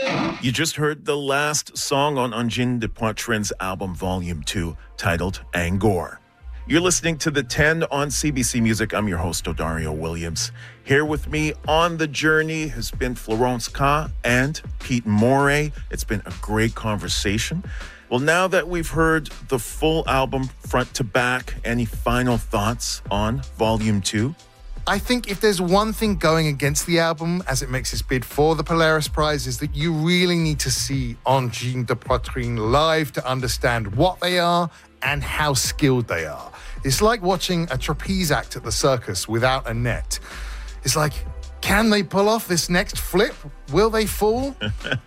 You just heard the last song on Angine de Poitrin's album Volume 2, titled Angor. You're listening to The 10 on CBC Music. I'm your host, Odario Williams. Here with me on the journey has been Florence Ka and Pete Morey. It's been a great conversation. Well, now that we've heard the full album front to back, any final thoughts on Volume 2? I think if there's one thing going against the album as it makes its bid for the Polaris Prize is that you really need to see Angine de Poitrine live to understand what they are and how skilled they are. It's like watching a trapeze act at the circus without a net. It's like, can they pull off this next flip? Will they fall?